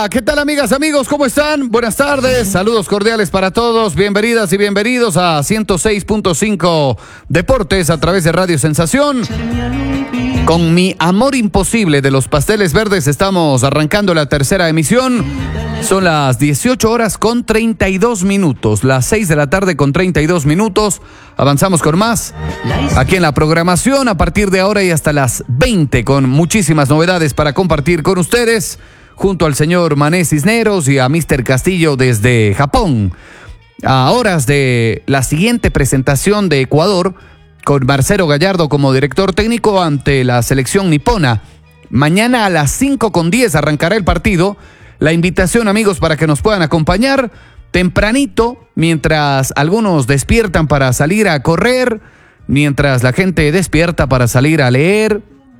Hola, ¿qué tal amigas, amigos? ¿Cómo están? Buenas tardes, saludos cordiales para todos, bienvenidas y bienvenidos a 106.5 Deportes a través de Radio Sensación. Con mi amor imposible de los pasteles verdes estamos arrancando la tercera emisión. Son las 18 horas con 32 minutos, las 6 de la tarde con 32 minutos. Avanzamos con más aquí en la programación a partir de ahora y hasta las 20 con muchísimas novedades para compartir con ustedes junto al señor Mané Cisneros y a Mr. Castillo desde Japón. A horas de la siguiente presentación de Ecuador con Marcelo Gallardo como director técnico ante la selección nipona. Mañana a las 5:10 arrancará el partido. La invitación, amigos, para que nos puedan acompañar tempranito, mientras algunos despiertan para salir a correr, mientras la gente despierta para salir a leer.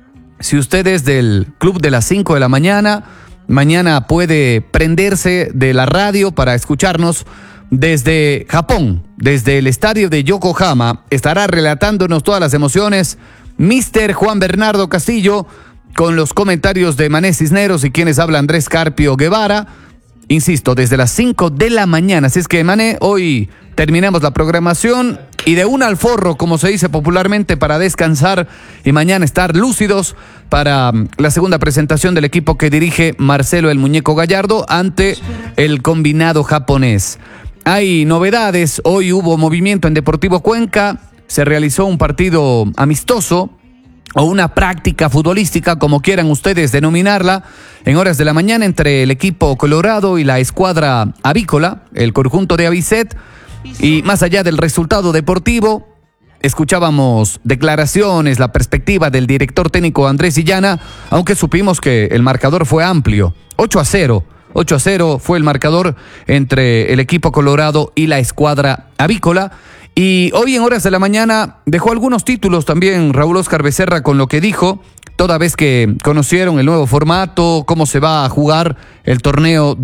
Si usted es del club de las 5 de la mañana, mañana puede prenderse de la radio para escucharnos desde Japón, desde el estadio de Yokohama. Estará relatándonos todas las emociones Mr. Juan Bernardo Castillo, con los comentarios de Mané Cisneros y quienes habla Andrés Carpio Guevara. Insisto, desde las 5 de la mañana. Así es que, Mané, hoy terminamos la programación y de una al forro, como se dice popularmente, para descansar y mañana estar lúcidos para la segunda presentación del equipo que dirige Marcelo el Muñeco Gallardo ante el combinado japonés. Hay novedades, hoy hubo movimiento en Deportivo Cuenca, se realizó un partido amistoso o una práctica futbolística, como quieran ustedes denominarla, en horas de la mañana entre el equipo colorado y la escuadra avícola, el conjunto de Avicet. Y más allá del resultado deportivo, escuchábamos declaraciones, la perspectiva del director técnico Andrés Illana, aunque supimos que el marcador fue amplio, 8-0. 8-0 fue el marcador entre el equipo colorado y la escuadra avícola. Y hoy en horas de la mañana dejó algunos títulos también Raúl Óscar Becerra con lo que dijo, toda vez que conocieron el nuevo formato, cómo se va a jugar el torneo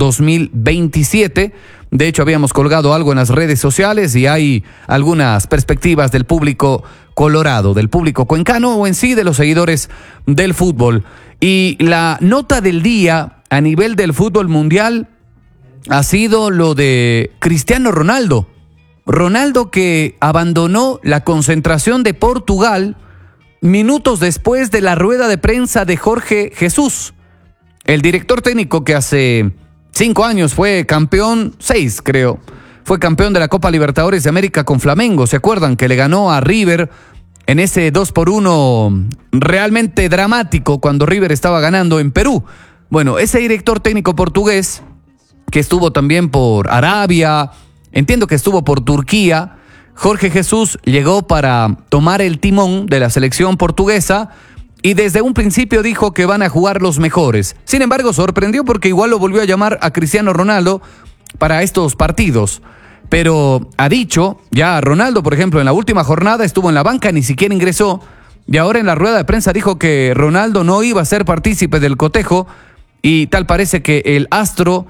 2027. De hecho, habíamos colgado algo en las redes sociales y hay algunas perspectivas del público colorado, del público cuencano o en sí de los seguidores del fútbol. Y la nota del día a nivel del fútbol mundial ha sido lo de Cristiano Ronaldo. Ronaldo que abandonó la concentración de Portugal minutos después de la rueda de prensa de Jorge Jesús, el director técnico que hace 5 años fue campeón, 6 creo, fue campeón de la Copa Libertadores de América con Flamengo. ¿Se acuerdan que le ganó a River en ese 2-1 realmente dramático cuando River estaba ganando en Perú? Bueno, ese director técnico portugués, que estuvo también por Arabia, entiendo que estuvo por Turquía, Jorge Jesús llegó para tomar el timón de la selección portuguesa y desde un principio dijo que van a jugar los mejores. Sin embargo, sorprendió porque igual lo volvió a llamar a Cristiano Ronaldo para estos partidos. Pero ha dicho, ya Ronaldo, por ejemplo, en la última jornada estuvo en la banca, ni siquiera ingresó, y ahora en la rueda de prensa dijo que Ronaldo no iba a ser partícipe del cotejo. Y tal parece que el astro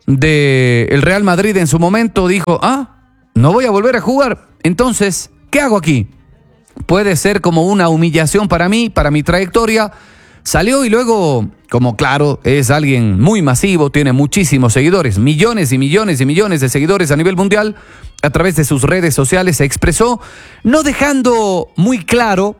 del Real Madrid en su momento dijo, no voy a volver a jugar. Entonces, ¿qué hago aquí? Puede ser como una humillación para mí, para mi trayectoria. Salió y luego, como claro, es alguien muy masivo, tiene muchísimos seguidores, millones y millones y millones de seguidores a nivel mundial, a través de sus redes sociales se expresó, no dejando muy claro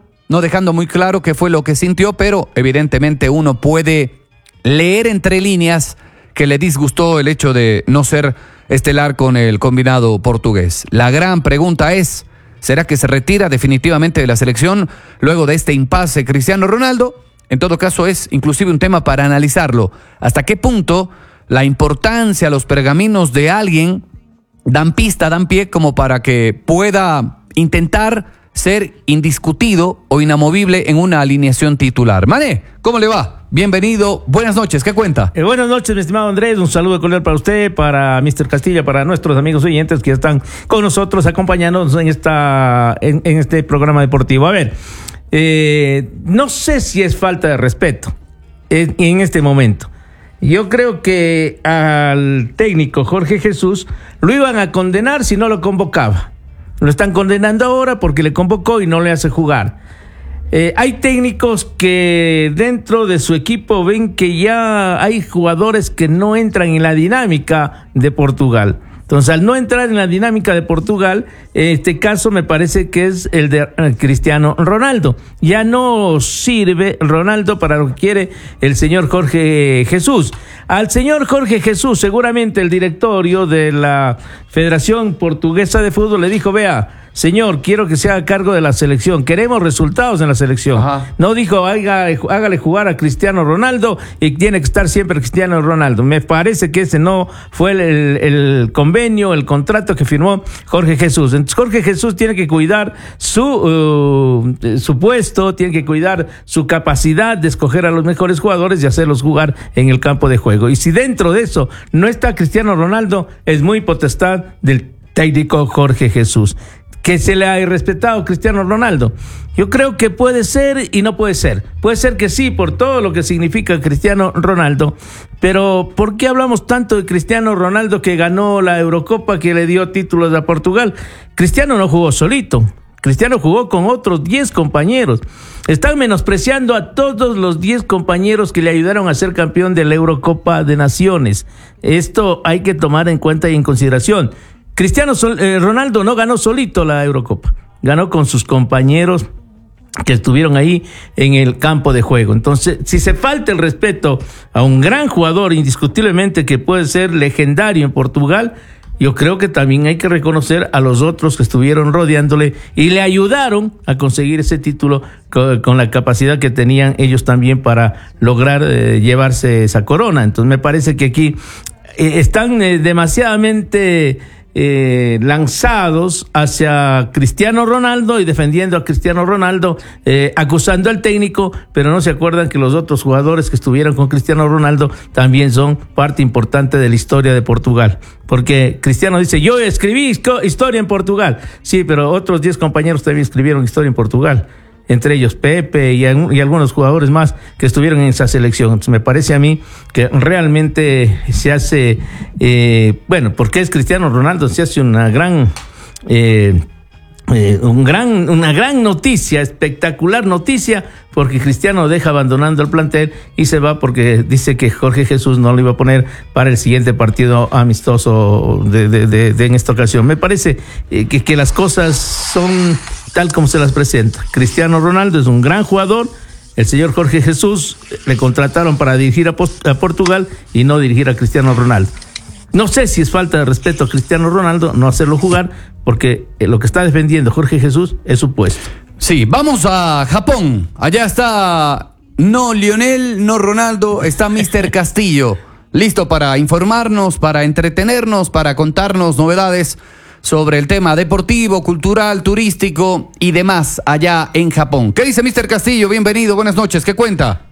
qué fue lo que sintió, pero evidentemente uno puede leer entre líneas que le disgustó el hecho de no ser estelar con el combinado portugués. La gran pregunta es, ¿será que se retira definitivamente de la selección luego de este impasse Cristiano Ronaldo? En todo caso es inclusive un tema para analizarlo. ¿Hasta qué punto la importancia, los pergaminos de alguien dan pie como para que pueda intentar ser indiscutido o inamovible en una alineación titular? Mané, ¿cómo le va? Bienvenido, buenas noches, ¿qué cuenta? Buenas noches, mi estimado Andrés, un saludo cordial para usted, para Mr. Castillo, para nuestros amigos oyentes que están con nosotros acompañándonos en este programa deportivo. A ver, no sé si es falta de respeto en este momento. Yo creo que al técnico Jorge Jesús lo iban a condenar si no lo convocaba. Lo están condenando ahora porque le convocó y no le hace jugar. Hay técnicos que dentro de su equipo ven que ya hay jugadores que no entran en la dinámica de Portugal. Entonces, al no entrar en la dinámica de Portugal, este caso me parece que es el de Cristiano Ronaldo. Ya no sirve Ronaldo para lo que quiere el señor Jorge Jesús. Al señor Jorge Jesús, seguramente el directorio de la Federación Portuguesa de Fútbol le dijo, vea, señor, quiero que se haga cargo de la selección. Queremos resultados en la selección. Ajá. No dijo, hágale jugar a Cristiano Ronaldo y tiene que estar siempre Cristiano Ronaldo. Me parece que ese no fue el convenio, el contrato que firmó Jorge Jesús. Entonces, Jorge Jesús tiene que cuidar su puesto, tiene que cuidar su capacidad de escoger a los mejores jugadores y hacerlos jugar en el campo de juego. Y si dentro de eso no está Cristiano Ronaldo, es muy potestad del técnico Jorge Jesús. Que se le ha irrespetado a Cristiano Ronaldo. Yo creo que puede ser y no puede ser. Puede ser que sí, por todo lo que significa Cristiano Ronaldo. Pero ¿por qué hablamos tanto de Cristiano Ronaldo que ganó la Eurocopa, que le dio títulos a Portugal? Cristiano no jugó solito. Cristiano jugó con otros 10 compañeros. Están menospreciando a todos los 10 compañeros que le ayudaron a ser campeón de la Eurocopa de Naciones. Esto hay que tomar en cuenta y en consideración. Cristiano Ronaldo no ganó solito la Eurocopa, ganó con sus compañeros que estuvieron ahí en el campo de juego. Entonces, si se falta el respeto a un gran jugador indiscutiblemente que puede ser legendario en Portugal, yo creo que también hay que reconocer a los otros que estuvieron rodeándole y le ayudaron a conseguir ese título con la capacidad que tenían ellos también para lograr llevarse esa corona. Entonces, me parece que aquí están demasiadamente lanzados hacia Cristiano Ronaldo y defendiendo a Cristiano Ronaldo, acusando al técnico, pero no se acuerdan que los otros jugadores que estuvieron con Cristiano Ronaldo también son parte importante de la historia de Portugal. Porque Cristiano dice, yo escribí historia en Portugal. Sí, pero otros 10 compañeros también escribieron historia en Portugal. Entre ellos Pepe y algunos jugadores más que estuvieron en esa selección. Entonces, me parece a mí que realmente se hace, porque es Cristiano Ronaldo, se hace una gran noticia, espectacular noticia, porque Cristiano deja abandonando el plantel y se va porque dice que Jorge Jesús no lo iba a poner para el siguiente partido amistoso de en esta ocasión. Me parece que las cosas son tal como se las presenta. Cristiano Ronaldo es un gran jugador. El señor Jorge Jesús le contrataron para dirigir a Portugal y no dirigir a Cristiano Ronaldo. No sé si es falta de respeto a Cristiano Ronaldo no hacerlo jugar, porque lo que está defendiendo Jorge Jesús es su puesto. Sí, vamos a Japón. Allá está no Lionel, no Ronaldo, está Mr. Castillo. Listo para informarnos, para entretenernos, para contarnos novedades sobre el tema deportivo, cultural, turístico y demás allá en Japón. ¿Qué dice Mr. Castillo? Bienvenido, buenas noches, ¿qué cuenta?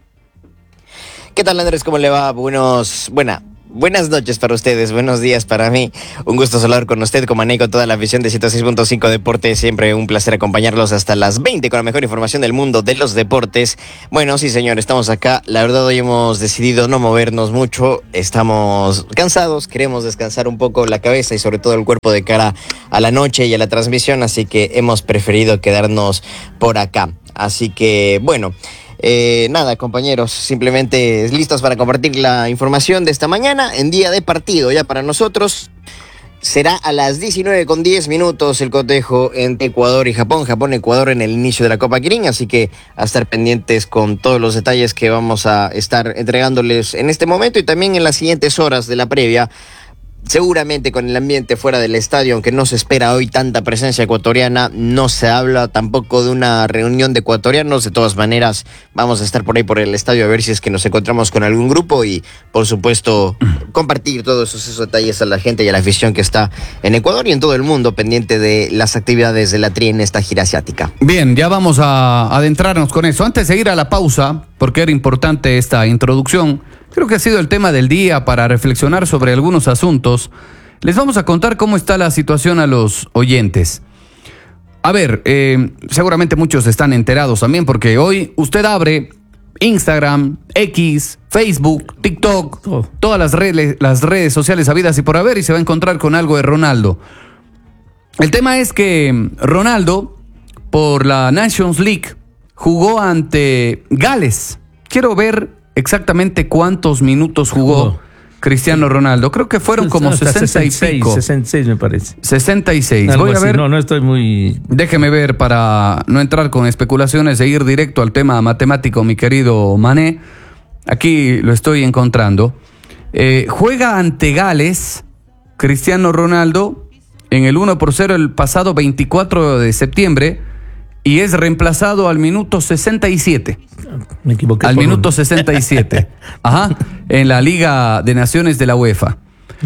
¿Qué tal, Andrés? ¿Cómo le va? Buenas noches para ustedes, buenos días para mí. Un gusto hablar con usted, con Mané, con toda la afición de 106.5 Deportes. Siempre un placer acompañarlos hasta las 20 con la mejor información del mundo de los deportes. Bueno, sí, señor, estamos acá. La verdad, hoy hemos decidido no movernos mucho. Estamos cansados, queremos descansar un poco la cabeza y sobre todo el cuerpo de cara a la noche y a la transmisión. Así que hemos preferido quedarnos por acá. Así que, bueno... nada, compañeros, simplemente listos para compartir la información de esta mañana en día de partido. Ya para nosotros será a las 19:10 el cotejo entre Ecuador y Japón. Japón-Ecuador en el inicio de la Copa Kirin, así que a estar pendientes con todos los detalles que vamos a estar entregándoles en este momento y también en las siguientes horas de la previa. Seguramente con el ambiente fuera del estadio, aunque no se espera hoy tanta presencia ecuatoriana, no se habla tampoco de una reunión de ecuatorianos. De todas maneras, vamos a estar por ahí por el estadio a ver si es que nos encontramos con algún grupo y, por supuesto, compartir todos esos detalles a la gente y a la afición que está en Ecuador y en todo el mundo pendiente de las actividades de la TRI en esta gira asiática. Bien, ya vamos a adentrarnos con eso. Antes de ir a la pausa, porque era importante esta introducción, creo que ha sido el tema del día para reflexionar sobre algunos asuntos. Les vamos a contar cómo está la situación a los oyentes. A ver, seguramente muchos están enterados también porque hoy usted abre Instagram, X, Facebook, TikTok, todas las redes sociales habidas y por haber y se va a encontrar con algo de Ronaldo. El tema es que Ronaldo, por la Nations League, jugó ante Gales. Quiero ver exactamente cuántos minutos jugó Cristiano Ronaldo. Creo que fueron como 60 y pico. 66 me parece. 66. Algo Voy a así. ver. No estoy muy... Déjeme ver para no entrar con especulaciones e ir directo al tema matemático, mi querido Mané. Aquí lo estoy encontrando. Juega ante Gales Cristiano Ronaldo en el 1-0 el pasado 24 de septiembre y es reemplazado al minuto 67. Me equivoqué. Al minuto 67. Ajá. En la Liga de Naciones de la UEFA.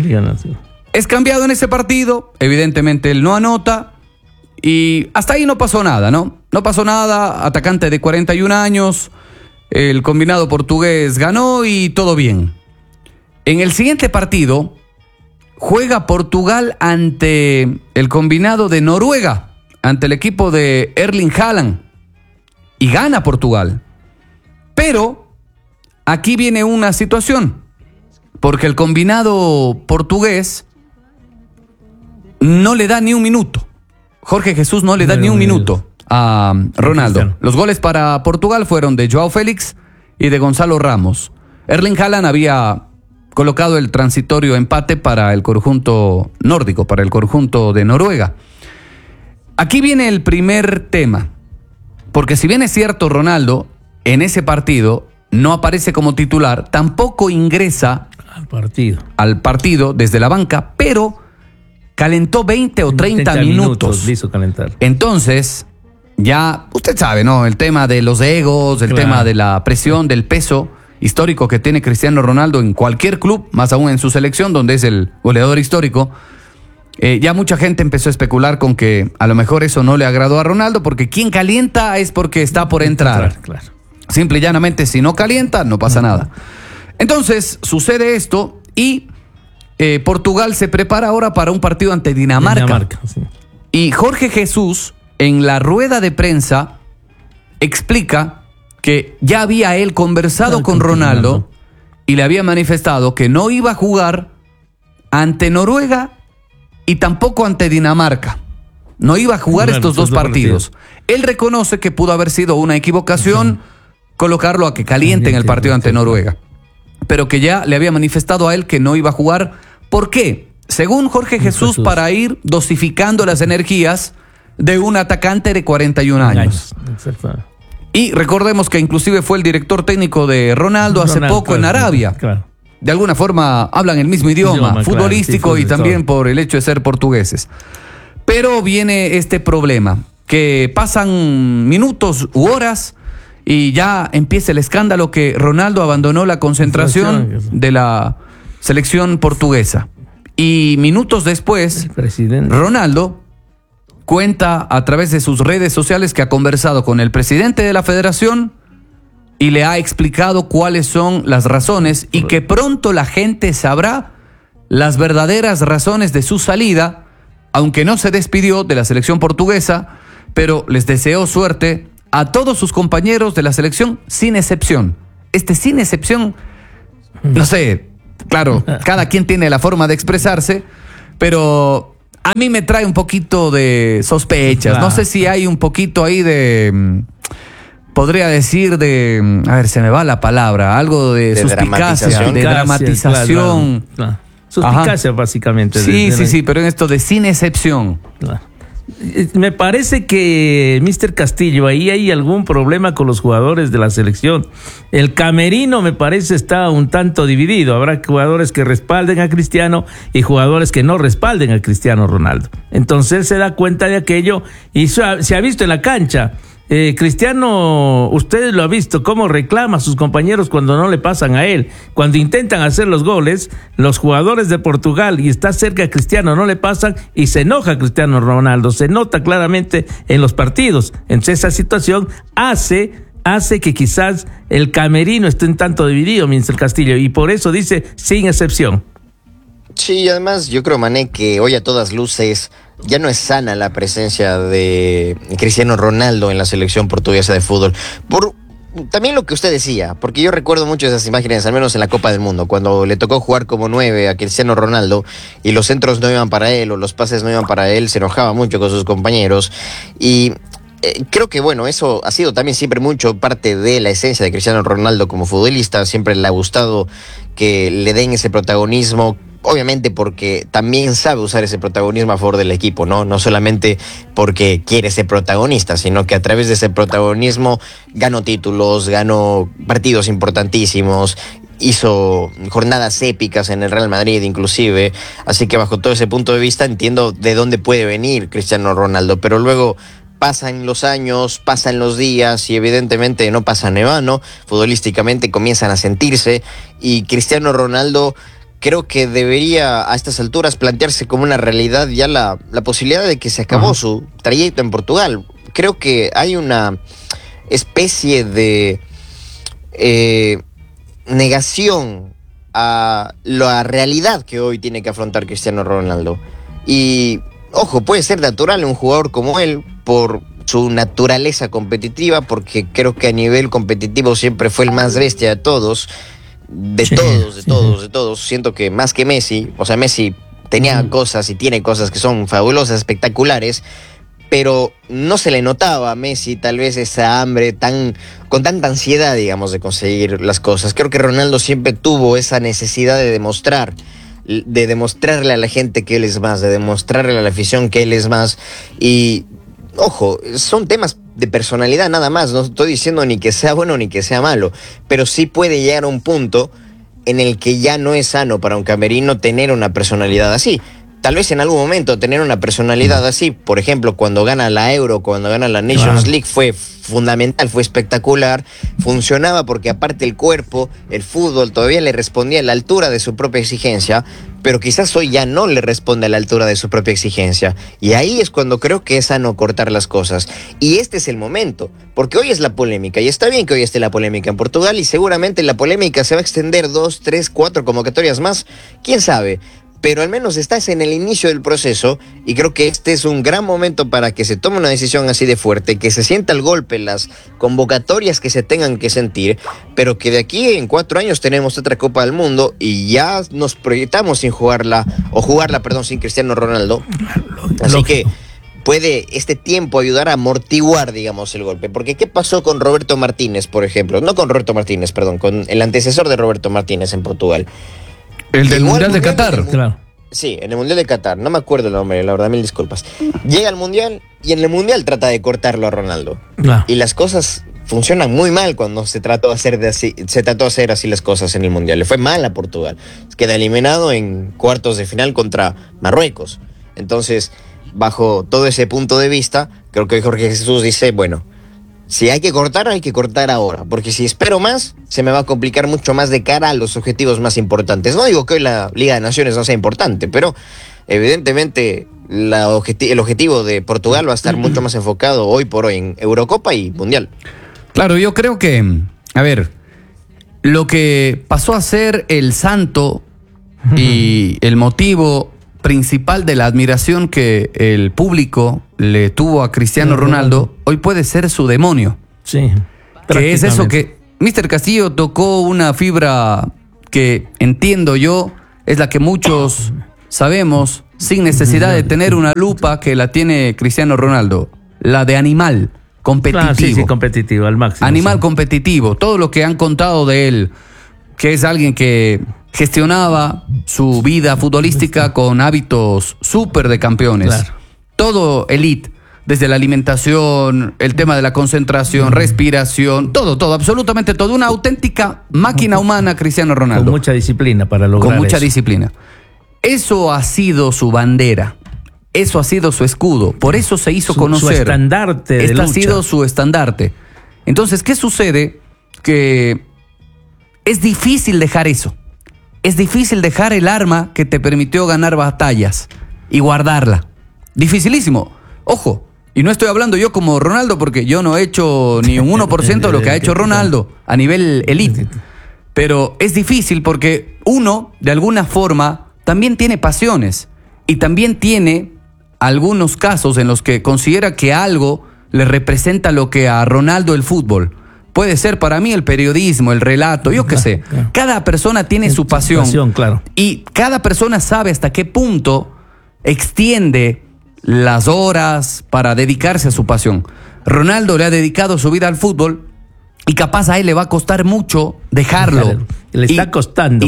Es cambiado en ese partido. Evidentemente él no anota. Y hasta ahí no pasó nada, ¿no? No pasó nada. Atacante de 41 años. El combinado portugués ganó y todo bien. En el siguiente partido juega Portugal ante el combinado de Noruega, ante el equipo de Erling Haaland, y gana Portugal. Pero aquí viene una situación, porque el combinado portugués no le da ni un minuto. Jorge Jesús no le da ni un minuto a Ronaldo. Los goles para Portugal fueron de Joao Félix y de Gonzalo Ramos. Erling Haaland había colocado el transitorio empate para el conjunto nórdico, para el conjunto de Noruega. Aquí viene el primer tema, porque si bien es cierto, Ronaldo en ese partido no aparece como titular, tampoco ingresa al partido desde la banca, pero calentó 20 o 30 minutos. Le hizo calentar. Entonces, ya usted sabe, ¿no? El tema de los egos, el tema de la presión, del peso histórico que tiene Cristiano Ronaldo en cualquier club, más aún en su selección, donde es el goleador histórico. Ya mucha gente empezó a especular con que a lo mejor eso no le agradó a Ronaldo, porque quien calienta es porque está por entrar. Claro. Simple y llanamente, si no calienta, no pasa nada. Entonces, sucede esto y Portugal se prepara ahora para un partido ante Dinamarca. Sí. Y Jorge Jesús, en la rueda de prensa, explica que ya había él conversado con Ronaldo y le había manifestado que no iba a jugar ante Noruega y tampoco ante Dinamarca. No iba a jugar estos dos partidos. Él reconoce que pudo haber sido una equivocación colocarlo a que caliente en el partido ante Noruega, pero que ya le había manifestado a él que no iba a jugar. ¿Por qué? Según Jorge Jesús, para ir dosificando las energías de un atacante de 41 años. Exacto. Y recordemos que inclusive fue el director técnico de Ronaldo hace poco en Arabia. Claro. De alguna forma hablan el mismo idioma futbolístico, y también por el hecho de ser portugueses. Pero viene este problema, que pasan minutos u horas y ya empieza el escándalo que Ronaldo abandonó la concentración de la selección portuguesa. Y minutos después, Ronaldo cuenta a través de sus redes sociales que ha conversado con el presidente de la federación y le ha explicado cuáles son las razones y que pronto la gente sabrá las verdaderas razones de su salida, aunque no se despidió de la selección portuguesa, pero les deseó suerte a todos sus compañeros de la selección sin excepción. Sin excepción, no sé, claro, cada quien tiene la forma de expresarse, pero a mí me trae un poquito de sospechas. No sé si hay un poquito ahí de, podría decir de, a ver, se me va la palabra, algo de suspicacia, de dramatización. Claro. Suspicacia, básicamente. Sí, pero en esto de sin excepción. Claro. Me parece que, Mr. Castillo, ahí hay algún problema con los jugadores de la selección. El camerino, me parece, está un tanto dividido. Habrá jugadores que respalden a Cristiano y jugadores que no respalden a Cristiano Ronaldo. Entonces él se da cuenta de aquello y se ha visto en la cancha. Cristiano, ustedes lo han visto, cómo reclama a sus compañeros cuando no le pasan a él. Cuando intentan hacer los goles, los jugadores de Portugal y está cerca de Cristiano no le pasan y se enoja Cristiano Ronaldo. Se nota claramente en los partidos. Entonces esa situación hace que quizás el camerino esté un tanto dividido, Mr. Castillo, y por eso dice sin excepción. Sí, y además yo creo, Mané, que hoy a todas luces ya no es sana la presencia de Cristiano Ronaldo en la selección portuguesa de fútbol. Por también lo que usted decía, porque yo recuerdo mucho esas imágenes, al menos en la Copa del Mundo, cuando le tocó jugar como 9 a Cristiano Ronaldo y los centros no iban para él o los pases no iban para él, se enojaba mucho con sus compañeros. Y Creo que, bueno, eso ha sido también siempre mucho parte de la esencia de Cristiano Ronaldo como futbolista. Siempre le ha gustado que le den ese protagonismo, obviamente porque también sabe usar ese protagonismo a favor del equipo, ¿no? No solamente porque quiere ser protagonista, sino que a través de ese protagonismo ganó títulos, ganó partidos importantísimos, hizo jornadas épicas en el Real Madrid inclusive. Así que bajo todo ese punto de vista entiendo de dónde puede venir Cristiano Ronaldo, pero luego pasan los años, pasan los días y evidentemente no pasan en vano. Futbolísticamente comienzan a sentirse y Cristiano Ronaldo creo que debería a estas alturas plantearse como una realidad ya la posibilidad de que se acabó su trayecto en Portugal. Creo que hay una especie de negación a la realidad que hoy tiene que afrontar Cristiano Ronaldo. Y ojo, puede ser natural un jugador como él por su naturaleza competitiva, porque creo que a nivel competitivo siempre fue el más bestia de todos. De todos. Siento que más que Messi, o sea, Messi tenía cosas y tiene cosas que son fabulosas, espectaculares, pero no se le notaba a Messi tal vez esa hambre con tanta ansiedad, digamos, de conseguir las cosas. Creo que Ronaldo siempre tuvo esa necesidad de demostrarle a la gente que él es más, de demostrarle a la afición que él es más. Y ojo, son temas de personalidad nada más, no estoy diciendo ni que sea bueno ni que sea malo, pero sí puede llegar a un punto en el que ya no es sano para un camerino tener una personalidad así. Tal vez en algún momento tener una personalidad así, por ejemplo, cuando gana la Euro, cuando gana la Nations League, fue fundamental, fue espectacular, funcionaba porque aparte el cuerpo, el fútbol todavía le respondía a la altura de su propia exigencia, pero quizás hoy ya no le responde a la altura de su propia exigencia. Y ahí es cuando creo que es sano cortar las cosas. Y este es el momento, porque hoy es la polémica, y está bien que hoy esté la polémica en Portugal, y seguramente la polémica se va a extender 2, 3, 4 convocatorias más, quién sabe. Pero al menos estás en el inicio del proceso y creo que este es un gran momento para que se tome una decisión así de fuerte, que se sienta el golpe, las convocatorias que se tengan que sentir, pero que de aquí en 4 años tenemos otra Copa del Mundo y ya nos proyectamos sin jugarla sin Cristiano Ronaldo. Así que puede este tiempo ayudar a amortiguar, digamos, el golpe. Porque ¿qué pasó con Roberto Martínez, por ejemplo? No con Roberto Martínez, perdón, con el antecesor de Roberto Martínez en Portugal. El del Mundial de Qatar. Claro. Sí, en el Mundial de Qatar. No me acuerdo el nombre, la verdad, mil disculpas. Llega al Mundial y en el Mundial trata de cortarlo a Ronaldo. Claro. Y las cosas funcionan muy mal cuando se trató de hacer así las cosas en el Mundial. Le fue mal a Portugal. Queda eliminado en cuartos de final contra Marruecos. Entonces, bajo todo ese punto de vista, creo que Jorge Jesús dice, bueno, si hay que cortar ahora, porque si espero más, se me va a complicar mucho más de cara a los objetivos más importantes. No digo que hoy la Liga de Naciones no sea importante, pero evidentemente el objetivo de Portugal va a estar mucho más enfocado hoy por hoy en Eurocopa y Mundial. Claro, yo creo que, a ver, lo que pasó a ser el santo y el motivo principal de la admiración que el público le tuvo a Cristiano Ronaldo, hoy puede ser su demonio. Sí. Que es eso que Mr. Castillo tocó una fibra que entiendo yo, es la que muchos sabemos, sin necesidad de tener una lupa que la tiene Cristiano Ronaldo, la de animal competitivo. Sí, competitivo, al máximo. Animal competitivo, todo lo que han contado de él, que es alguien que gestionaba su vida futbolística con hábitos súper de campeones. Claro. Todo elite, desde la alimentación, el tema de la concentración, respiración, todo, absolutamente todo. Una auténtica máquina humana, Cristiano Ronaldo. Con mucha disciplina para lograr Con mucha disciplina. Eso ha sido su bandera. Eso ha sido su escudo. Por eso se hizo conocer. Su estandarte de lucha. Ha sido su estandarte. Entonces, ¿qué sucede? Que es difícil dejar eso. Es difícil dejar el arma que te permitió ganar batallas y guardarla. Dificilísimo. Ojo, y no estoy hablando yo como Ronaldo porque yo no he hecho ni un 1% de lo que ha hecho Ronaldo a nivel elite. Pero es difícil porque uno, de alguna forma, también tiene pasiones y también tiene algunos casos en los que considera que algo le representa lo que a Ronaldo el fútbol. Puede ser para mí el periodismo, el relato, yo qué sé. Claro. Cada persona tiene su pasión. Claro. Y cada persona sabe hasta qué punto extiende las horas para dedicarse a su pasión. Ronaldo le ha dedicado su vida al fútbol y capaz a él le va a costar mucho dejarlo. Claro, le está costando.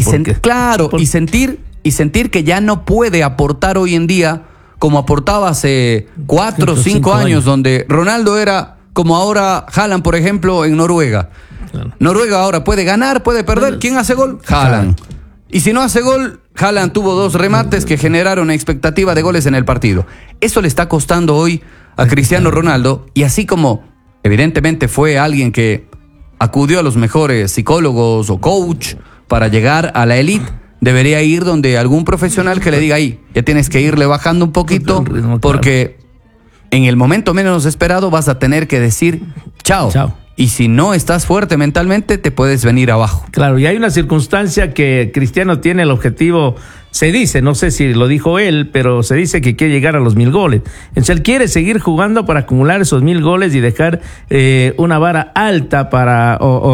Y sentir que ya no puede aportar hoy en día como aportaba hace 4 o 5 años, donde Ronaldo era como ahora Haaland, por ejemplo, en Noruega. Claro. Noruega ahora puede ganar, puede perder. ¿Quién hace gol? Haaland. Y si no hace gol, Haaland tuvo 2 remates que generaron expectativa de goles en el partido. Eso le está costando hoy a Cristiano Ronaldo, y así como evidentemente fue alguien que acudió a los mejores psicólogos o coach para llegar a la élite, debería ir donde algún profesional que le diga, ahí, ya tienes que irle bajando un poquito, porque en el momento menos esperado vas a tener que decir chao. Y si no estás fuerte mentalmente, te puedes venir abajo. Claro, y hay una circunstancia que Cristiano tiene el objetivo, se dice, no sé si lo dijo él, pero se dice que quiere llegar a los 1000 goles. Entonces él quiere seguir jugando para acumular esos 1000 goles y dejar una vara alta para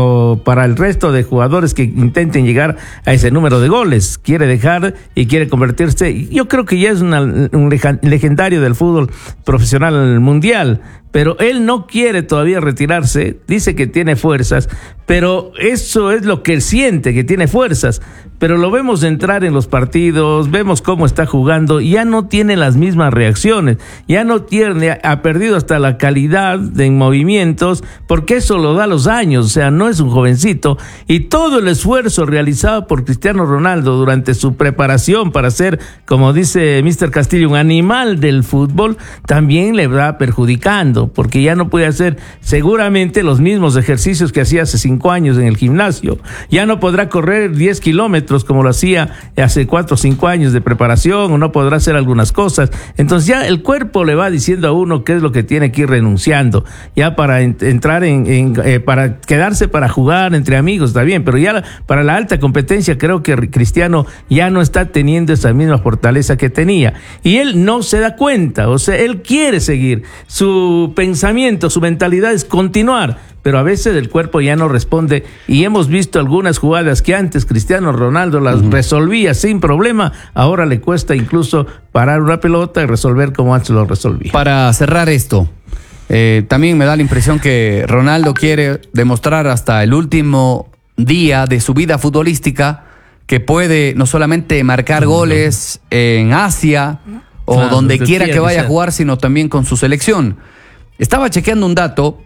el resto de jugadores que intenten llegar a ese número de goles. Quiere dejar y quiere convertirse, yo creo que ya es un legendario del fútbol profesional mundial, pero él no quiere todavía retirarse, dice que tiene fuerzas, pero eso es lo que él siente, que tiene fuerzas, pero lo vemos entrar en los partidos, vemos cómo está jugando, ya no tiene las mismas reacciones, ya no tiene, ha perdido hasta la calidad de movimientos, porque eso lo da los años, o sea, no es un jovencito, y todo el esfuerzo realizado por Cristiano Ronaldo durante su preparación para ser, como dice Mr. Castillo, un animal del fútbol, también le va perjudicando, porque ya no puede hacer seguramente los mismos ejercicios que hacía hace 5 años en el gimnasio, ya no podrá correr 10 kilómetros como lo hacía hace 4 o 5 años de preparación, o no podrá hacer algunas cosas. Entonces ya el cuerpo le va diciendo a uno qué es lo que tiene que ir renunciando, ya para entrar para quedarse para jugar entre amigos, está bien, pero ya para la alta competencia creo que Cristiano ya no está teniendo esa misma fortaleza que tenía, y él no se da cuenta, o sea, él quiere seguir, su pensamiento, su mentalidad es continuar, pero a veces el cuerpo ya no responde, y hemos visto algunas jugadas que antes Cristiano Ronaldo las resolvía sin problema, ahora le cuesta incluso parar una pelota y resolver como antes lo resolvía. Para cerrar esto, también me da la impresión que Ronaldo quiere demostrar hasta el último día de su vida futbolística que puede no solamente marcar goles en Asia o donde quiera que vaya a jugar, sino también con su selección. Estaba chequeando un dato.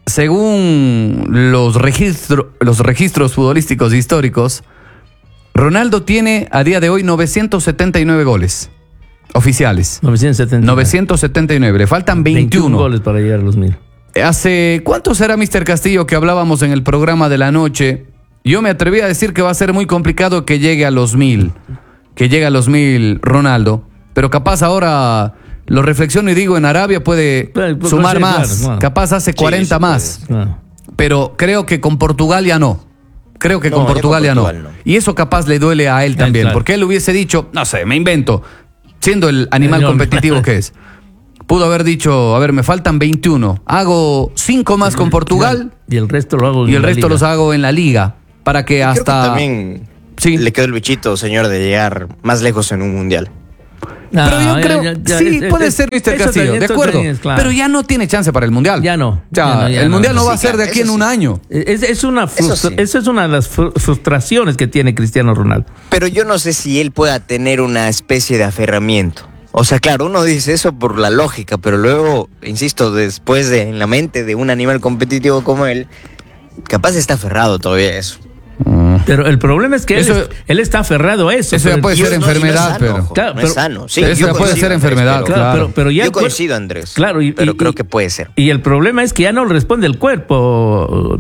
Según los registros futbolísticos históricos, Ronaldo tiene a día de hoy 979 goles oficiales. 979. Le faltan 21 goles para llegar a los 1000. ¿Hace cuánto será, Mr. Castillo, que hablábamos en el programa de la noche? Yo me atreví a decir que va a ser muy complicado que llegue a los 1000. Que llegue a los 1000 Ronaldo. Pero capaz ahora lo reflexiono y digo, en Arabia puede sumar más. Claro. Capaz hace 40 más. Claro. Pero creo que con Portugal ya no. Creo que con Portugal ya no. Y eso capaz le duele a él también. Claro. Porque él hubiese dicho, no sé, me invento, siendo el animal competitivo que es. Pudo haber dicho, a ver, me faltan 21. Hago 5 más con Portugal. Y el resto lo hago y el resto los hago en la liga. Para que hasta... Creo que también le quedó el bichito, señor, de llegar más lejos en un mundial. Pero yo creo, puede ser, Mr. Castillo, de acuerdo, claro. Pero ya no tiene chance para el Mundial. Ya no. El Mundial no va a ser de aquí en un año. Esa es una de las frustraciones que tiene Cristiano Ronaldo. Pero yo no sé si él pueda tener una especie de aferramiento. O sea, claro, uno dice eso por la lógica, pero luego, insisto, después en la mente de un animal competitivo como él, capaz está aferrado todavía a eso. Pero el problema es que él está aferrado a eso. Eso ya puede ser enfermedad, pero no es sano. Sí, eso ya puede ser enfermedad, claro. Pero ya yo coincido, Andrés. Claro, pero creo que puede ser. Y el problema es que ya no responde el cuerpo,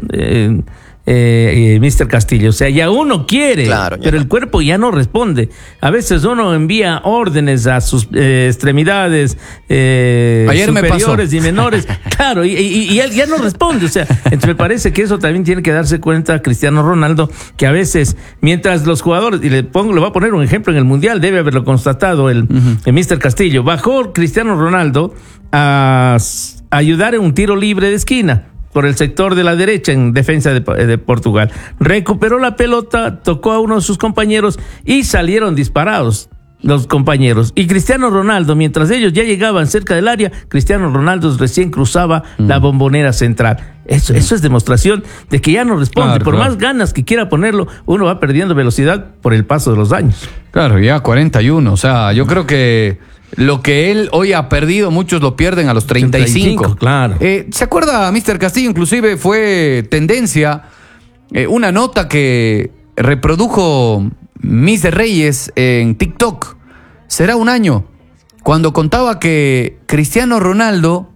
Mr. Castillo. O sea, ya uno quiere, pero el cuerpo ya no responde. A veces uno envía órdenes a sus extremidades superiores y menores. Claro, y él ya no responde. O sea, entonces me parece que eso también tiene que darse cuenta Cristiano Ronaldo, que a veces, mientras los jugadores, y le voy a poner un ejemplo en el Mundial, debe haberlo constatado el Mr. Castillo, bajó Cristiano Ronaldo a ayudar en un tiro libre de esquina por el sector de la derecha en defensa de Portugal. Recuperó la pelota, tocó a uno de sus compañeros y salieron disparados. los compañeros. Y Cristiano Ronaldo, mientras ellos ya llegaban cerca del área, Cristiano Ronaldo recién cruzaba la bombonera central. Eso es demostración de que ya no responde. Claro, por claro. más ganas que quiera ponerlo, uno va perdiendo velocidad por el paso de los años. Claro, ya 41. O sea, yo creo que lo que él hoy ha perdido, muchos lo pierden a los 35. Claro. ¿Se acuerda, Mr. Castillo? Inclusive fue tendencia una nota que reprodujo Mise Reyes en TikTok. Será un año, cuando contaba que Cristiano Ronaldo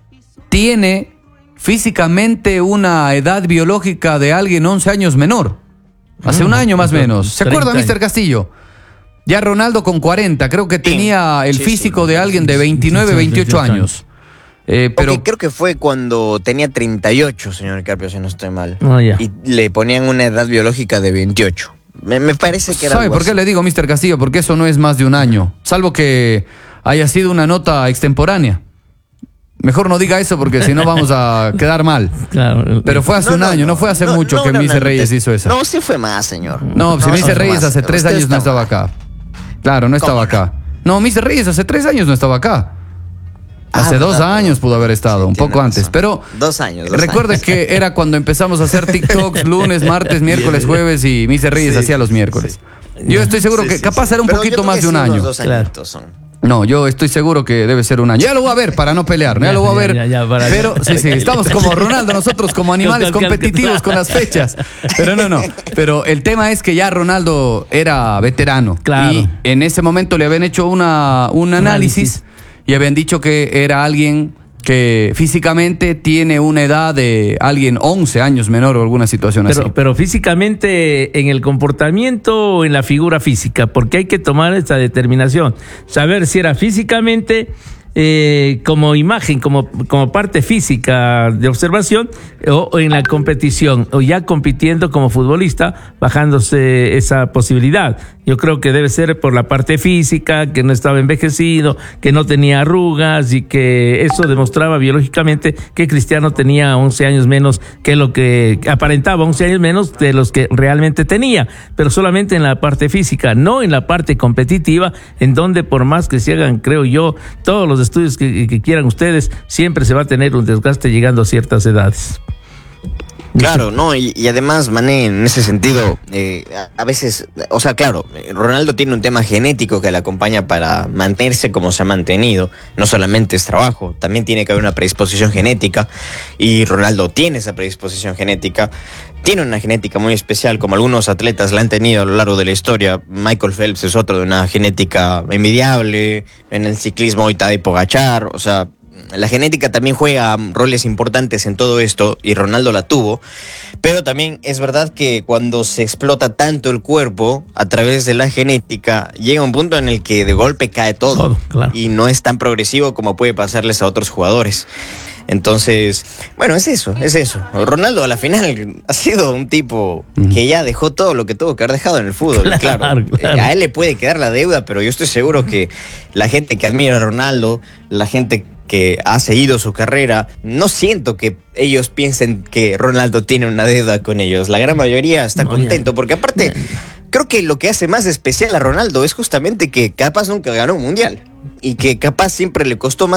tiene físicamente una edad biológica de alguien 11 años menor. Hace un año más o menos. ¿Se acuerda, Mr. Castillo? Ya Ronaldo con 40, creo que tenía el físico de alguien de 29, 28 años. Pero creo que fue cuando tenía 38, señor Carpio, si no estoy mal. Ya. Y le ponían una edad biológica de 28. Me parece que era ¿sabe algo por qué así. le digo, Mr. Castillo? Porque eso no es más de un año, salvo que haya sido una nota extemporánea. Mejor no diga eso porque si no vamos a quedar mal. Claro. Pero fue hace un año, no fue hace mucho que Mise Reyes hizo esa. No, sí fue más, señor. No, si Mise fue Reyes más. hace 3 Usted años no estaba acá. Claro, no estaba acá. No, Mise Reyes hace 3 años no estaba acá. Hace 2 años pudo haber estado, un poco antes. Pero 2 años. recuerde que era cuando empezamos a hacer TikToks lunes, martes, miércoles, jueves y Mise Reyes hacía los miércoles. Yo estoy seguro que capaz era un poquito más de un año. 2 añitos son. No, yo estoy seguro que debe ser un año. Ya lo voy a ver para no pelear, ya lo voy a ver. Pero sí, estamos como Ronaldo, nosotros como animales competitivos con las fechas. Pero no. Pero el tema es que ya Ronaldo era veterano. Claro. Y en ese momento le habían hecho un análisis y habían dicho que era alguien que físicamente tiene una edad de alguien 11 años menor o alguna situación así. Pero físicamente, en el comportamiento o en la figura física, porque hay que tomar esta determinación. Saber si era físicamente, como imagen, como parte física de observación, o en la competición, o ya compitiendo como futbolista, bajándose esa posibilidad. Yo creo que debe ser por la parte física, que no estaba envejecido, que no tenía arrugas y que eso demostraba biológicamente que Cristiano tenía 11 años menos que lo que aparentaba, 11 años menos de los que realmente tenía, pero solamente en la parte física, no en la parte competitiva, en donde por más que se hagan, creo yo, todos los estudios que quieran ustedes, siempre se va a tener un desgaste llegando a ciertas edades. Claro, no, y además, Mané, en ese sentido, a veces, o sea, claro, Ronaldo tiene un tema genético que le acompaña para mantenerse como se ha mantenido. No solamente es trabajo, también tiene que haber una predisposición genética, y Ronaldo tiene esa predisposición genética. Tiene una genética muy especial, como algunos atletas la han tenido a lo largo de la historia. Michael Phelps es otro de una genética envidiable. En el ciclismo hoy Tadej Pogačar, o sea, la genética también juega roles importantes en todo esto y Ronaldo la tuvo, pero también es verdad que cuando se explota tanto el cuerpo a través de la genética, llega un punto en el que de golpe cae todo, claro. Y no es tan progresivo como puede pasarles a otros jugadores. Entonces, bueno, es eso. Ronaldo a la final ha sido un tipo que ya dejó todo lo que tuvo que haber dejado en el fútbol. Claro. A él le puede quedar la deuda, pero yo estoy seguro que la gente que admira a Ronaldo, la gente que ha seguido su carrera, no siento que ellos piensen que Ronaldo tiene una deuda con ellos. La gran mayoría está contento, porque aparte, creo que lo que hace más especial a Ronaldo es justamente que capaz nunca ganó un mundial y que capaz siempre le costó más